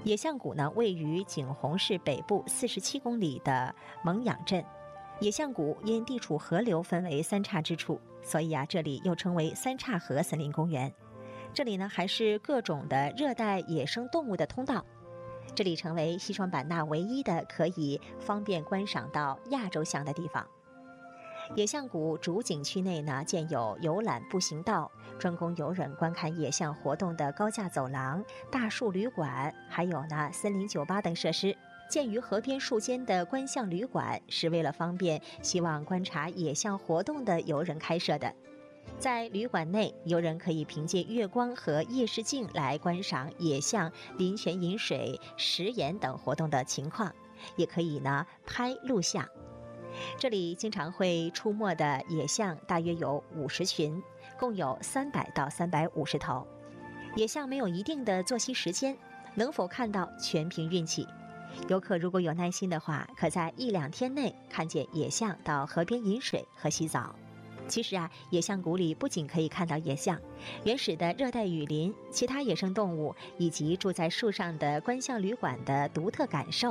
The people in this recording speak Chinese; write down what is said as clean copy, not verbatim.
野象谷呢，位于景洪市北部47公里的蒙养镇。野象谷因地处河流分为三岔之处，所以这里又称为三岔河森林公园。这里呢，还是各种的热带野生动物的通道。这里成为西双版纳唯一的可以方便观赏到亚洲象的地方。野象谷主景区内呢，建有游览步行道、专供游人观看野象活动的高架走廊、大树旅馆，还有呢森林酒吧等设施。建于河边树间的观象旅馆是为了方便希望观察野象活动的游人开设的。在旅馆内，游人可以凭借月光和夜视镜来观赏野象临泉饮水、食盐等活动的情况，也可以呢拍录像。这里经常会出没的野象大约有50群，共有300到350头。野象没有一定的作息时间，能否看到全凭运气。游客如果有耐心的话，可在1-2天内看见野象到河边饮水和洗澡。其实野象谷里不仅可以看到野象，原始的热带雨林、其他野生动物以及住在树上的观象旅馆的独特感受